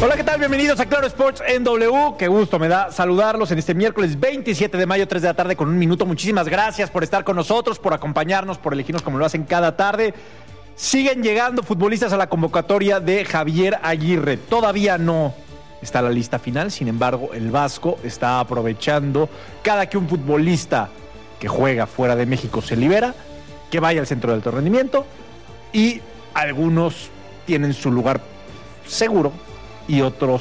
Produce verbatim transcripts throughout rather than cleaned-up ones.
Hola, ¿qué tal? Bienvenidos a Claro Sports en W. Qué gusto me da saludarlos en este miércoles veintisiete de mayo, tres de la tarde con un minuto. Muchísimas gracias por estar con nosotros, por acompañarnos, por elegirnos como lo hacen cada tarde. Siguen llegando futbolistas a la convocatoria de Javier Aguirre. Todavía no está la lista final, sin embargo, el Vasco está aprovechando cada que un futbolista que juega fuera de México se libera, que vaya al centro de alto rendimiento, y algunos tienen su lugar seguro y otros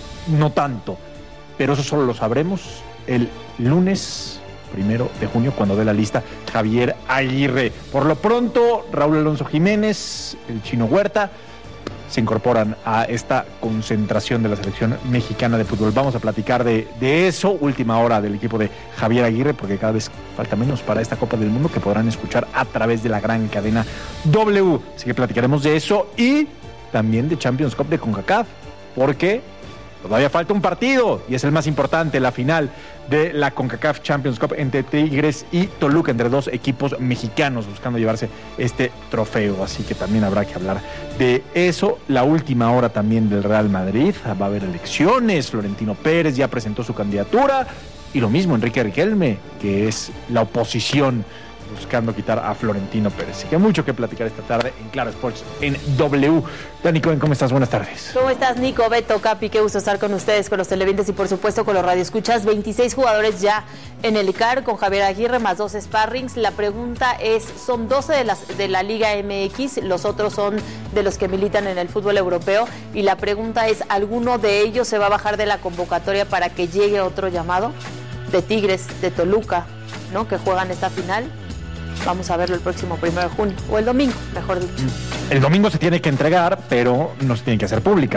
no tanto. Pero eso solo lo sabremos el lunes primero de junio, cuando dé la lista Javier Aguirre. Por lo pronto, Raúl Alonso Jiménez, el Chino Huerta, se incorporan a esta concentración de la selección mexicana de fútbol. Vamos a platicar de, de eso, última hora del equipo de Javier Aguirre, porque cada vez falta menos para esta Copa del Mundo, que podrán escuchar a través de la gran cadena W. Así que platicaremos de eso y también de Champions Cup de CONCACAF, porque todavía falta un partido y es el más importante, la final de la CONCACAF Champions Cup entre Tigres y Toluca, entre dos equipos mexicanos buscando llevarse este trofeo. Así que también habrá que hablar de eso. La última hora también del Real Madrid. Va a haber elecciones. Florentino Pérez ya presentó su candidatura. Y lo mismo Enrique Riquelme, que es la oposición buscando quitar a Florentino Pérez. Así que hay mucho que platicar esta tarde en Claro Sports en W. Dani Cohen, ¿cómo estás? Buenas tardes. ¿Cómo estás, Nico, Beto, Capi? Qué gusto estar con ustedes, con los televidentes y por supuesto con los radioescuchas. veintiséis jugadores ya en el C A R con Javier Aguirre, más dos sparrings. La pregunta es, son doce de, las, de la Liga M X, los otros son de los que militan en el fútbol europeo. Y la pregunta es, ¿alguno de ellos se va a bajar de la convocatoria para que llegue otro llamado? De Tigres, de Toluca, ¿no?, que juegan esta final. Vamos a verlo el próximo primero de junio, o el domingo, mejor dicho. El domingo se tiene que entregar, pero no se tiene que hacer pública.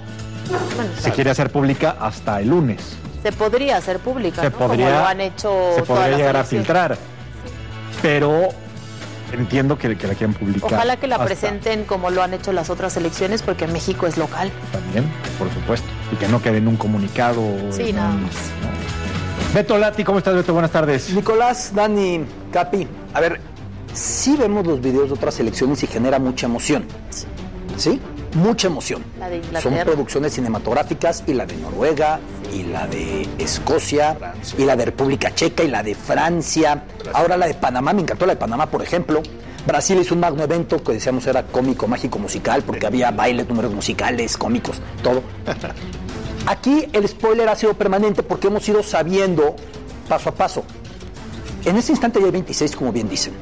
Bueno, se quiere hacer pública hasta el lunes. Se podría hacer pública, se ¿no? podría, como lo han hecho. Se podría llegar a filtrar, pero entiendo que, que la quieran publicar. Ojalá que la hasta... presenten como lo han hecho las otras elecciones, porque México es local. También, por supuesto. Y que no quede en un comunicado. Sí, en nada un... más. Beto Lati, ¿cómo estás, Beto? Buenas tardes. Nicolás, Dani, Capi, a ver, sí vemos los videos de otras selecciones y genera mucha emoción. Sí. ¿Sí? Mucha emoción. La de Inglaterra. Son producciones cinematográficas, y la de Noruega, y la de Escocia, Francia, y la de República Checa, y la de Francia. Brasil. Ahora la de Panamá, me encantó la de Panamá, por ejemplo. Brasil hizo un magno evento que decíamos era cómico, mágico, musical, porque había bailes, números musicales, cómicos, todo. Aquí el spoiler ha sido permanente porque hemos ido sabiendo paso a paso. En este instante ya hay veintiséis, como bien dicen.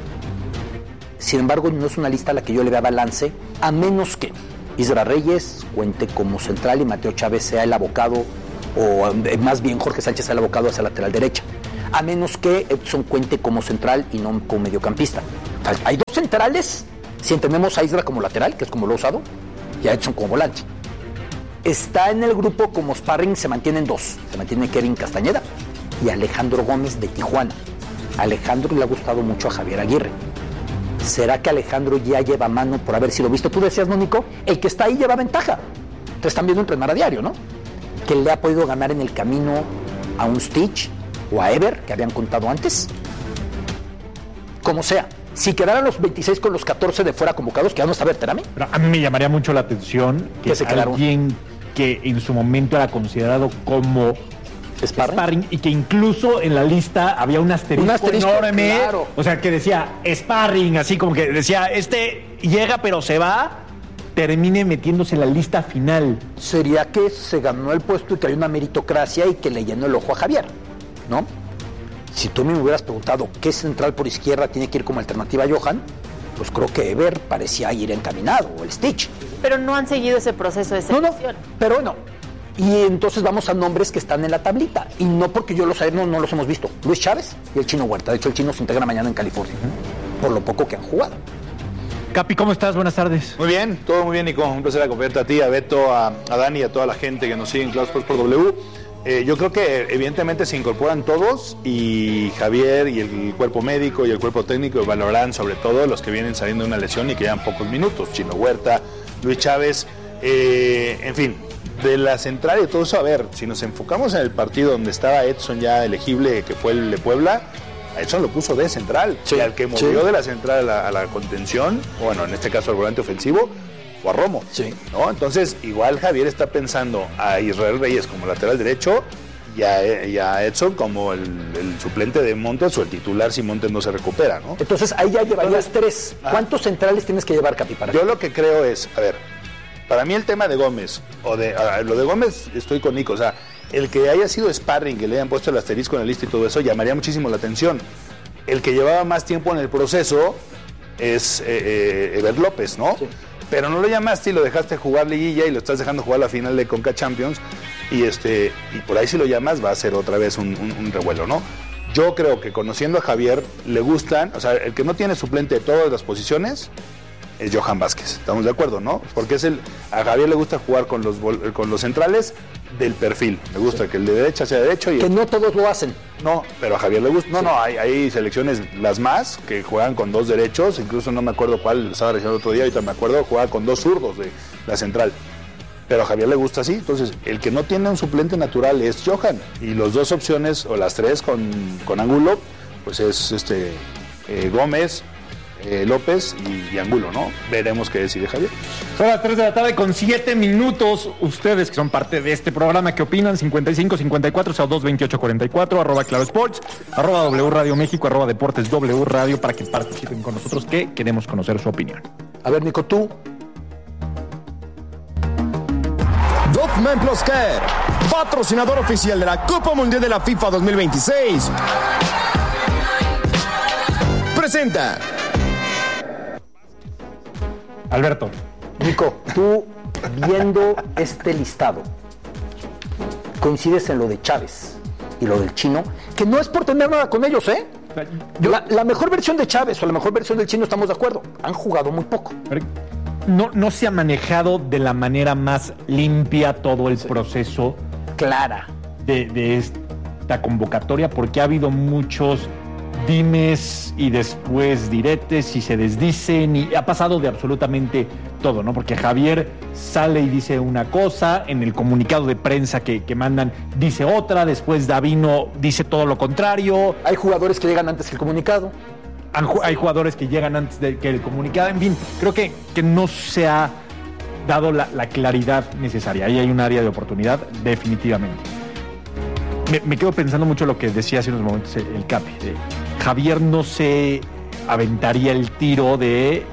Sin embargo, no es una lista a la que yo le vea balance, a menos que Isra Reyes cuente como central y Mateo Chávez sea el abocado, o más bien Jorge Sánchez sea el abocado hacia la lateral derecha. A menos que Edson cuente como central y no como mediocampista. Hay dos centrales, si entendemos a Isra como lateral, que es como lo ha usado, y a Edson como volante. Está en el grupo como sparring, se mantienen dos. Se mantiene Kevin Castañeda y Alejandro Gómez de Tijuana. A Alejandro le ha gustado mucho a Javier Aguirre. ¿Será que Alejandro ya lleva mano por haber sido visto? Tú decías, ¿no, Nico? El que está ahí lleva ventaja. Te están viendo entrenar a diario, ¿no? Que le ha podido ganar en el camino a un Stitch o a Ever, que habían contado antes. Como sea. Si quedaran los veintiséis con los catorce de fuera convocados, que ya no está Berterame. Pero a mí me llamaría mucho la atención que, que se alguien que en su momento era considerado como sparring, sparring y que incluso en la lista había un asterisco, un asterisco enorme, claro. O sea, que decía sparring, así como que decía, este llega pero se va, termine metiéndose en la lista final. Sería que se ganó el puesto y que hay una meritocracia y que le llenó el ojo a Javier, ¿no? Si tú me hubieras preguntado qué central por izquierda tiene que ir como alternativa a Johan, pues creo que Ever parecía ir encaminado, o el Stitch. Pero no han seguido ese proceso de selección. No, no, pero bueno. Y entonces vamos a nombres que están en la tablita. Y no porque yo los no, no los hemos visto. Luis Chávez y el Chino Huerta. De hecho, el Chino se integra mañana en California. Uh-huh. Por lo poco que han jugado. Capi, ¿cómo estás? Buenas tardes. Muy bien, todo muy bien, Nico. Un placer acompañarte a ti, a Beto, a, a Dani y a toda la gente que nos sigue en Claro Sports por W. Eh, yo creo que evidentemente se incorporan todos y Javier y el cuerpo médico y el cuerpo técnico valorarán sobre todo los que vienen saliendo de una lesión y que llevan pocos minutos. Chino Huerta, Luis Chávez, eh, en fin, de la central y todo eso. A ver, si nos enfocamos en el partido donde estaba Edson ya elegible, que fue el de Puebla, a Edson lo puso de central, sí, y al que movió sí. de la central a la, a la contención, bueno, en este caso al volante ofensivo, o a Romo. Sí. ¿No? Entonces, igual Javier está pensando a Israel Reyes como lateral derecho y a, y a Edson como el, el suplente de Montes o el titular si Montes no se recupera, ¿no? Entonces ahí ya llevarías Entonces, tres. ah. ¿Cuántos centrales tienes que llevar, Capi, para Yo lo que creo es, a ver, para mí el tema de Gómez, o de a, lo de Gómez estoy con Nico, o sea, el que haya sido sparring, que le hayan puesto el asterisco en la lista y todo eso, llamaría muchísimo la atención. El que llevaba más tiempo en el proceso es eh, eh, Ever López, ¿no? Sí. Pero no lo llamaste y lo dejaste jugar liguilla y lo estás dejando jugar la final de Conca Champions y este y por ahí si lo llamas va a ser otra vez un, un, un revuelo, ¿no? Yo creo que conociendo a Javier le gustan, o sea, el que no tiene suplente de todas las posiciones es Johan Vázquez, ¿estamos de acuerdo, no? Porque es el a Javier le gusta jugar con los con los centrales del perfil, le gusta sí. que el de derecha sea derecho y que el... no todos lo hacen. No, pero a Javier le gusta. No, Sí. no, hay, hay selecciones, las más, que juegan con dos derechos, incluso no me acuerdo cuál, estaba diciendo el otro día, ahorita me acuerdo, juega con dos zurdos de la central. Pero a Javier le gusta así, entonces el que no tiene un suplente natural es Johan. Y las dos opciones, o las tres con, con Angulo, pues es este eh, Gómez, eh, López y, y Angulo, ¿no? Veremos qué decide Javier. Son las tres de la tarde con siete minutos. Ustedes que son parte de este programa, ¿qué opinan? cincuenta y cinco, cincuenta y cuatro, cero dos, veintiocho, cuarenta y cuatro, arroba Claro Sports, arroba W Radio México, arroba Deportes W Radio, para que participen con nosotros, que queremos conocer su opinión. A ver, Nico, tú. Dogman Plus Care, patrocinador oficial de la Copa Mundial de la FIFA dos mil veintiséis, presenta. Alberto. Nico, tú viendo este listado, coincides en lo de Chávez y lo del Chino, que no es por tener nada con ellos, ¿eh? Yo- La, la mejor versión de Chávez o la mejor versión del Chino, estamos de acuerdo. Han jugado muy poco. No, no se ha manejado de la manera más limpia todo el proceso Clara. de, de esta convocatoria, porque ha habido muchos dimes y después diretes y se desdicen y ha pasado de absolutamente todo, ¿no? Porque Javier sale y dice una cosa, en el comunicado de prensa que, que mandan dice otra, después Davino dice todo lo contrario. Hay jugadores que llegan antes que el comunicado. Han ju- Hay jugadores que llegan antes de que el comunicado. En fin, creo que, que no se ha dado la, la claridad necesaria. Ahí hay un área de oportunidad, definitivamente. Me, me quedo pensando mucho lo que decía hace unos momentos el, el Capi. de Javier no se aventaría el tiro de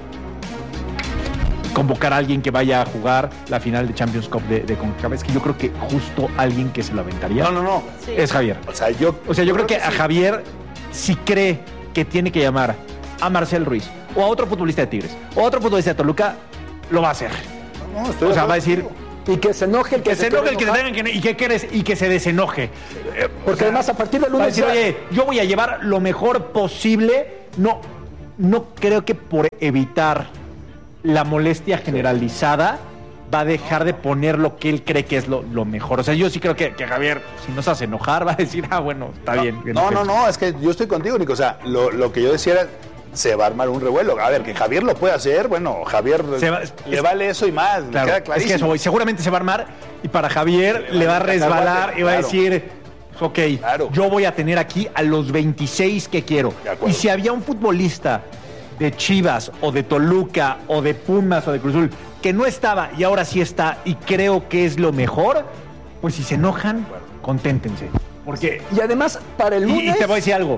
convocar a alguien que vaya a jugar la final de Champions Cup de, de CONCACAF. Es que yo creo que justo alguien que se lo aventaría No, no, no. Sí. es Javier. O sea, yo, O sea, yo creo que a sí. Javier, si cree que tiene que llamar a Marcel Ruiz o a otro futbolista de Tigres o a otro futbolista de Toluca, lo va a hacer. No, estoy O de sea, acuerdo va a decir contigo. Y que se enoje el que, que se enoje el que se enojar, tenga que y que quieres y que se desenoje. Eh, Porque o sea, además a partir del va a lunes decir, ya- oye, yo voy a llevar lo mejor posible. No, no creo que por evitar la molestia generalizada va a dejar de poner lo que él cree que es lo, lo mejor. O sea, yo sí creo que, que Javier, si no se hace enojar, va a decir, ah, bueno, está bien. que No, no, que- no, es que yo estoy contigo, Nico. O sea, lo, lo que yo decía era, se va a armar un revuelo. A ver, que Javier lo puede hacer, bueno, Javier Se va- le es- vale eso y más, me Claro, queda es que clarísimo. eso voy. Seguramente se va a armar y para Javier le va a resbalar y va a Claro. decir, ok, Claro. yo voy a tener aquí a los veintiséis que quiero. De acuerdo. Y si había un futbolista de Chivas o de Toluca o de Pumas o de Cruz Azul que no estaba y ahora sí está y creo que es lo mejor, pues si se enojan, conténtense. Porque, Y además, para el y, lunes. y te voy a decir algo,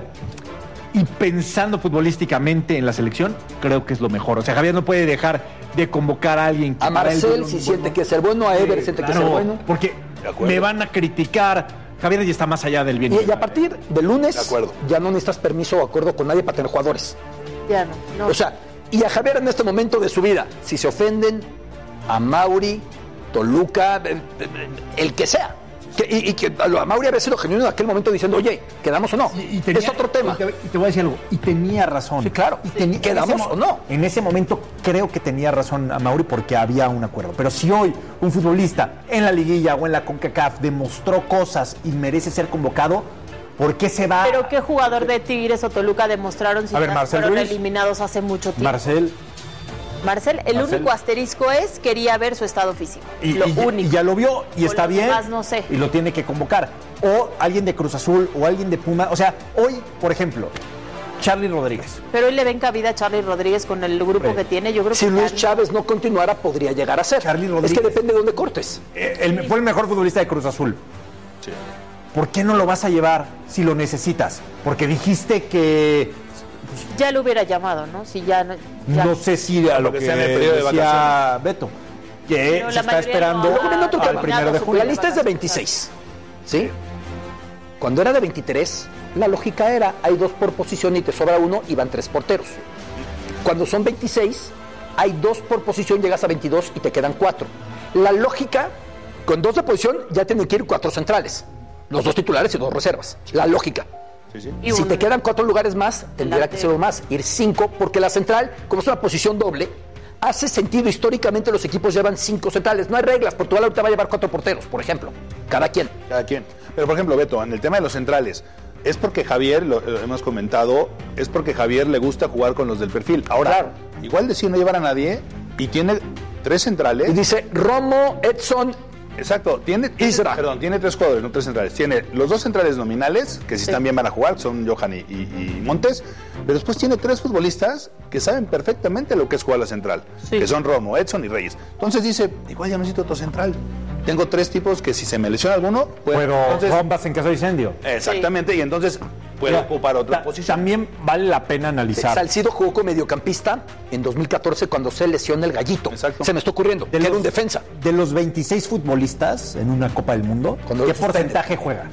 y pensando futbolísticamente en la selección, creo que es lo mejor. O sea, Javier no puede dejar de convocar a alguien que A para él Marcel, es si un siente bueno. que es el bueno, a Ever Sí, siente que claro, es el bueno. Porque De acuerdo. me van a criticar. Javier ya está más allá del bien. Y, del y a mal. partir del lunes, De acuerdo. ya no necesitas permiso o acuerdo con nadie para tener jugadores. Ya no, no. O sea, y a Javier en este momento de su vida, si se ofenden a Mauri, Toluca, el, el que sea. Que- y, y que a Mauri había sido genuino en aquel momento diciendo, oye, ¿quedamos o no? Y- y tenía- es otro tema. Y te, y te voy a decir algo. Y tenía razón. Sí, claro. Y tenía- ¿Quedamos en ese mo- o no? En ese momento creo que tenía razón a Mauri porque había un acuerdo. Pero si hoy un futbolista en la liguilla o en la CONCACAF demostró cosas y merece ser convocado, ¿por qué se va? Pero ¿qué jugador de Tigres o Toluca demostraron si A ver, ya Marcel fueron Ruiz. eliminados hace mucho tiempo? Marcel. Marcel, el Marcel. único asterisco es quería ver su estado físico. Y, lo y- único. y ya lo vio y Con está los bien. demás no sé. Y lo tiene que convocar. O alguien de Cruz Azul o alguien de Puma. O sea, hoy, por ejemplo, Charly Rodríguez. Pero hoy le ven cabida a Charly Rodríguez con el grupo Hombre, que tiene. Yo creo Si que Luis Charly- Chávez no continuara, podría llegar a ser. Charly Es Rodríguez. que depende de dónde cortes. Eh, el- fue el mejor futbolista de Cruz Azul. Sí. ¿Por qué no lo vas a llevar si lo necesitas? Porque dijiste que ya lo hubiera llamado, ¿no? Si ya, no- ya. no sé si a lo Porque que sea en el periodo de decía Beto, que Pero se la está mayoría esperando no ha Luego viene otro al tema. primero de su julio. La lista es de veintiséis, ¿sí? Cuando era de veintitrés, la lógica era, hay dos por posición y te sobra uno y van tres porteros. Cuando son veintiséis, hay dos por posición, llegas a veintidós y te quedan cuatro. La lógica, con dos de posición, ya tienen que ir cuatro centrales. Los dos titulares y dos reservas. La lógica. Sí, sí. Y Si un- te quedan cuatro lugares más, tendría que delantero. ser más, ir cinco, porque la central, como es una posición doble, hace sentido. Históricamente los equipos llevan cinco centrales. No hay reglas. Portugal ahorita va a llevar cuatro porteros, por ejemplo. Cada quien. Cada quien. Pero, por ejemplo, Beto, en el tema de los centrales, es porque Javier, lo, lo hemos comentado, es porque Javier le gusta jugar con los del perfil. Ahora, Claro. igual decide no llevar a nadie y tiene tres centrales. Y dice Romo, Edson. Exacto, tiene, tiene- Isra. perdón, tiene tres jugadores, no tres centrales. Tiene los dos centrales nominales, que si están bien van a jugar, son Johan y, y- y Montes, pero después tiene tres futbolistas que saben perfectamente lo que es jugar la central, Sí. que son Romo, Edson y Reyes. Entonces dice, igual ya no necesito otro central. Tengo tres tipos que si se me lesiona alguno, pues Pero entonces, bombas en caso de incendio. exactamente, y entonces puedo Mira, ocupar otra ta- posición. También vale la pena analizar. Salcido jugó como mediocampista en dos mil catorce cuando se lesiona el gallito. Exacto. Se me está ocurriendo. De Que era los- un defensa. De los veintiséis futbolistas en una Copa del Mundo, Cuando ¿qué los suspenden. porcentaje juega?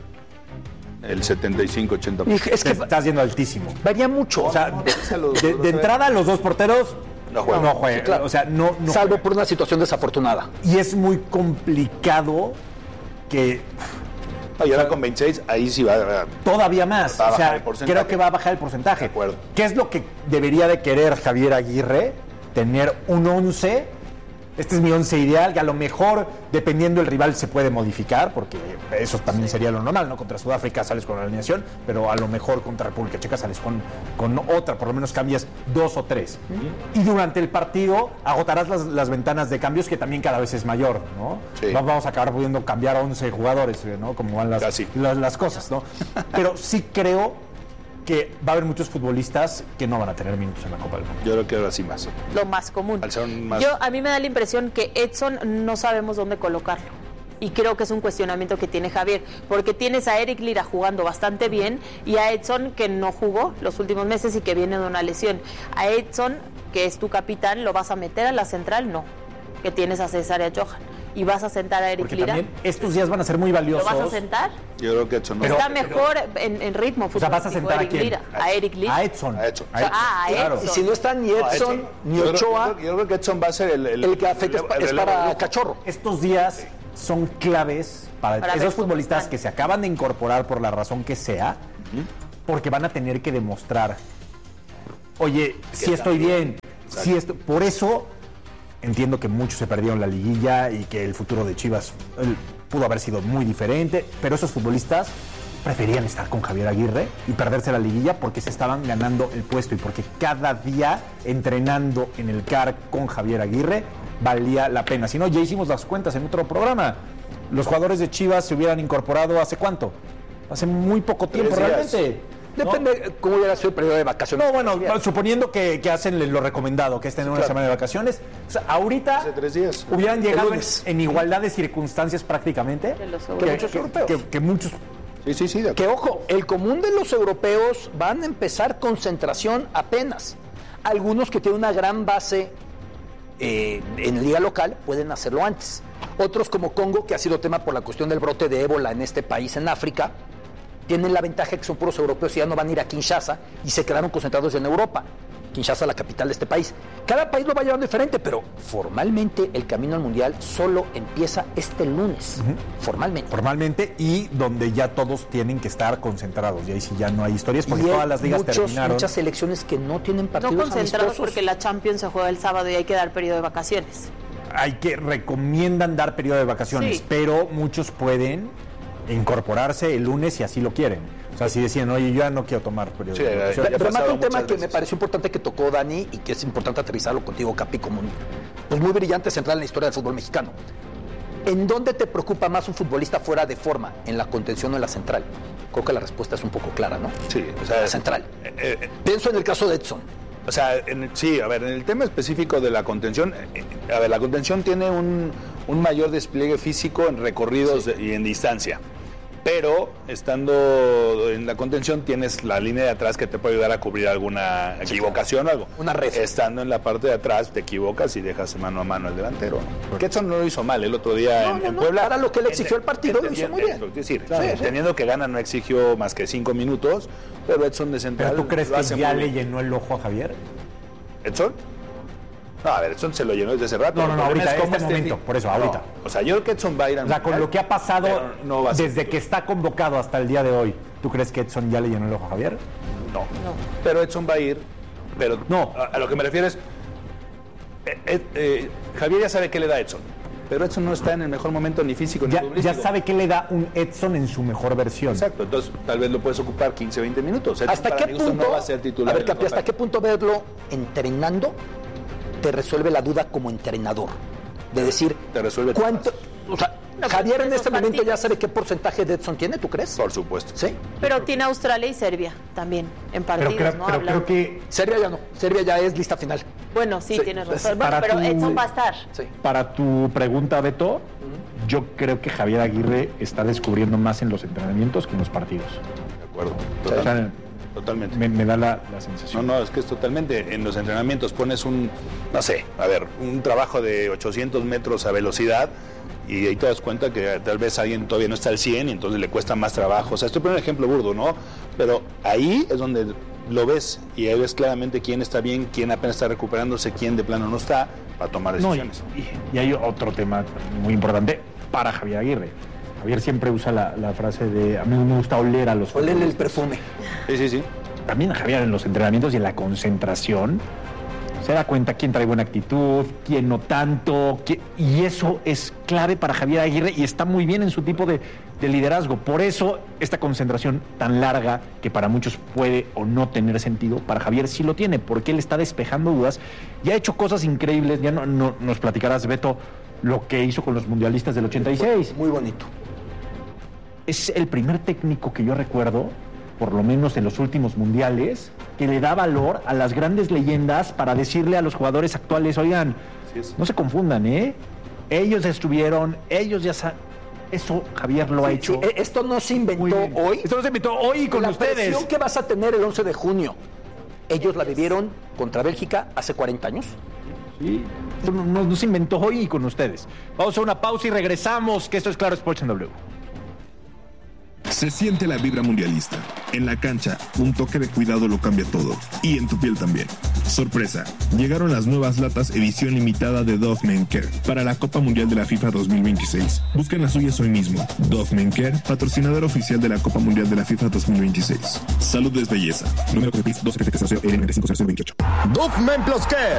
El setenta y cinco ochenta por Y ciento. es Te que estás yendo altísimo. varía mucho. O sea, los- de, los- de entrada los dos porteros No juegan. no juegan. Sí, claro. O sea, no, no salvo juegan. por una situación desafortunada. Y es muy complicado que No, y ahora con veintiséis, ahí sí va a... todavía más. Va a O bajar sea, el porcentaje. creo que va a bajar el porcentaje. De acuerdo. ¿Qué es lo que debería de querer Javier Aguirre? Tener un once. Este es mi once ideal, que a lo mejor, dependiendo del rival, se puede modificar, porque eso también sería lo normal, ¿no? Contra Sudáfrica sales con la alineación, pero a lo mejor contra República Checa sales con, con otra, por lo menos cambias dos o tres. Y durante el partido agotarás las, las ventanas de cambios, que también cada vez es mayor, ¿no? Sí. No vamos a acabar pudiendo cambiar once jugadores, ¿no? Como van las, Casi. las, las cosas, ¿no? Pero sí creo que va a haber muchos futbolistas que no van a tener minutos en la Copa del Mundo. Yo creo que ahora sí más. Lo más común. Al ser un más- Yo, a mí me da la impresión que Edson no sabemos dónde colocarlo. Y creo que es un cuestionamiento que tiene Javier, porque tienes a Eric Lira jugando bastante bien y a Edson, que no jugó los últimos meses y que viene de una lesión. A Edson, que es tu capitán, ¿lo vas a meter a la central? No. Que tienes a César y a Johan. ¿Y vas a sentar a Eric Porque Lira? también estos días van a ser muy ¿Lo valiosos. vas a sentar? Yo creo que Edson no. Está mejor en, en ritmo O sea, vas a futbolístico sentar a Eric quién? Lira. A Eric Lira. A Edson. A Edson. Ah, a Claro. Y Edson. si no está ni No, Edson Edson. ni Yo creo- Ochoa, Yo, creo- yo creo que Edson va a ser el... El, el que afecta es, el pa- es relevo de para lujo. Cachorro. Estos días son claves para, Para ver esos cómo futbolistas están. que se acaban de incorporar por la razón que sea, porque van a tener que demostrar, oye, si estoy bien, si esto, por eso entiendo que muchos se perdieron la liguilla y que el futuro de Chivas eh, pudo haber sido muy diferente, pero esos futbolistas preferían estar con Javier Aguirre y perderse la liguilla porque se estaban ganando el puesto y porque cada día entrenando en el C A R con Javier Aguirre valía la pena. Si no, ya hicimos las cuentas en otro programa. Los jugadores de Chivas se hubieran incorporado ¿hace cuánto? Hace muy poco tiempo días. realmente. ¿no? Depende cómo hubiera sido el periodo de vacaciones. No, bueno, suponiendo que, que hacen lo recomendado, que estén en una semana de vacaciones. O sea, ahorita Hace tres días. hubieran llegado en, lunes. en igualdad de circunstancias prácticamente Que los que, europeos. muchos europeos. Que, que muchos. Sí, sí, sí. de Que acuerdo. ojo, el común de los europeos van a empezar concentración apenas. Algunos que tienen una gran base eh, en liga local pueden hacerlo antes. Otros como Congo, que ha sido tema por la cuestión del brote de ébola en este país en África, tienen la ventaja que son puros europeos y ya no van a ir a Kinshasa y se quedaron concentrados en Europa. Kinshasa, la capital de este país. Cada país lo va llevando diferente, pero formalmente el camino al Mundial solo empieza este lunes. Formalmente. Formalmente y donde ya todos tienen que estar concentrados. Y ahí sí ya no hay historias porque Y hay todas las ligas muchos, terminaron. muchas selecciones que no tienen No partidos concentrados amistosos. porque la Champions se juega el sábado y hay que dar periodo de vacaciones. Hay que recomiendan dar periodo de vacaciones, Sí. pero muchos pueden incorporarse el lunes si así lo quieren. O sea, si decían, oye, yo ya no quiero tomar periodo Sí, de ya- vacaciones. ya Remata pasado un tema muchas que me veces. pareció importante que tocó Dani y que es importante aterrizarlo contigo, Capi, como un, pues muy brillante central en la historia del fútbol mexicano. ¿En dónde te preocupa más un futbolista fuera de forma? ¿En la contención o en la central? Creo que la respuesta es un poco clara, ¿no? Sí, o sea, la central. Eh, eh, Pienso en el caso de Edson. O sea, en, sí, a ver, en el tema específico de la contención, eh, a ver, la contención tiene un, un mayor despliegue físico en recorridos sí. de, y en distancia. Pero estando en la contención tienes la línea de atrás que te puede ayudar a cubrir alguna sí, equivocación o algo. Una red. Estando en la parte de atrás te equivocas y dejas mano a mano el delantero. Porque Edson no lo hizo mal el otro día no, en, no, en Puebla. Para lo que le exigió el partido lo hizo muy bien. Es decir, claro, sí, entendiendo sí. que Gana no exigió más que cinco minutos, pero Edson de central. ¿Pero tú crees que ya le llenó el ojo a Javier? ¿Edson? No, a ver, Edson se lo llenó desde hace rato. No, no, no, ahorita, en este momento, por eso, ahorita. No, o sea, yo creo que Edson va a ir a... O sea, con lo que ha pasado no va desde que está convocado hasta el día de hoy, ¿tú crees que Edson ya le llenó el ojo a Javier? No, no. Pero Edson va a ir, pero no, a, a lo que me refiero es... Eh, eh, eh, Javier ya sabe qué le da a Edson, pero Edson no está en el mejor momento ni físico ni ya, ya sabe qué le da un Edson en su mejor versión. Exacto, entonces tal vez lo puedes ocupar quince, veinte minutos. Edson, ¿Hasta qué punto, no va a ser titular? A ver, Capi, ¿hasta qué punto verlo entrenando te resuelve la duda como entrenador? De decir, te resuelve cuánto... O sea, Javier en este momento ya sabe qué porcentaje de Edson tiene, ¿tú crees? Por supuesto. ¿Sí? Pero tiene Australia y Serbia también en partidos, pero creo, ¿no? Pero creo que... Serbia ya no. Serbia ya es lista final. Bueno, sí, sí tienes pues, razón. Bueno, pero tu, Edson va a estar. Sí. Para tu pregunta, Beto, uh-huh. yo creo que Javier Aguirre está descubriendo más en los entrenamientos que en los partidos. De acuerdo. O sea, totalmente. Me, me da la, la sensación. No, no, es que es totalmente. En los entrenamientos pones un, no sé, a ver, un trabajo de ochocientos metros a velocidad y ahí te das cuenta que tal vez alguien todavía no está al cien y entonces le cuesta más trabajo. O sea, estoy poniendo un ejemplo burdo, ¿no? Pero ahí es donde lo ves y ahí ves claramente quién está bien, quién apenas está recuperándose, quién de plano no está para tomar decisiones. No, y, y hay otro tema muy importante para Javier Aguirre. Javier siempre usa la, la frase de a mí me gusta oler a los... Olerle el perfume. Sí, sí, sí. También Javier en los entrenamientos y en la concentración se da cuenta quién trae buena actitud, quién no tanto, quién, y eso es clave para Javier Aguirre y está muy bien en su tipo de, de liderazgo. Por eso esta concentración tan larga, que para muchos puede o no tener sentido, para Javier sí lo tiene, porque él está despejando dudas y ha hecho cosas increíbles. Ya no, no nos platicarás, Beto, lo que hizo con los mundialistas del ochenta y seis. Muy bonito. Es el primer técnico que yo recuerdo, por lo menos en los últimos mundiales, que le da valor a las grandes leyendas para decirle a los jugadores actuales, oigan, no se confundan, ¿eh? Ellos estuvieron, ellos ya saben. Eso Javier lo sí, ha hecho. Sí. Esto no se inventó hoy. Esto no se inventó hoy con la ustedes. La presión que vas a tener el once de junio, ellos la vivieron contra Bélgica hace cuarenta años. Sí. Esto no, no, no se inventó hoy con ustedes. Vamos a una pausa y regresamos, que esto es Claro Sports en W. Se siente la vibra mundialista. En la cancha, un toque de cuidado lo cambia todo. Y en tu piel también. Sorpresa, llegaron las nuevas latas edición limitada de Dove Men Care para la Copa Mundial de la FIFA dos mil veintiséis. Busquen las suyas hoy mismo. Dove Men Care, patrocinador oficial de la Copa Mundial de la FIFA dos mil veintiséis. Salud es belleza. Número de P I S doce setenta y cero N noventa y cinco cero cero veintiocho. Dove Men Plus Care,